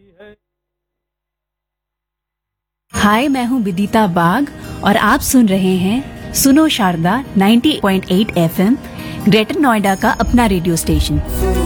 हाय, मैं हूँ विदिता बाग और आप सुन रहे हैं सुनो शारदा 90.8 एफएम, ग्रेटर नोएडा का अपना रेडियो स्टेशन।